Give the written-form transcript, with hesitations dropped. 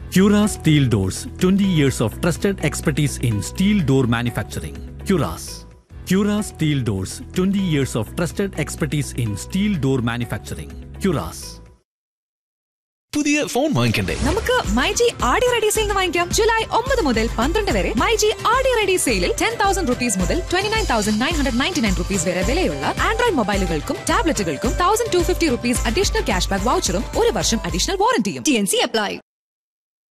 Cura Steel Doors, 20 years of trusted expertise in steel door manufacturing. Cura Steel Doors, 20 years of trusted expertise in steel door manufacturing. Curas. പുതിയ phone വാങ്ങിക്കണ്ടേ? നമുക്ക് myG R D ready sale വാങ്ങിക്കാം. July 9 മുതൽ 12 വരെ myG R D ready സെയിലിൽ 10,000 rupees മുതൽ 29,999 rupees വരെ വിലയുള്ള Android മൊബൈലുകൾക്കും ടാബ്ലറ്റുകൾക്കും 1,250 rupees additional cash back വൗച്ചറും 1 വർഷം അഡീഷണൽ വാറന്റിയും. TNC apply.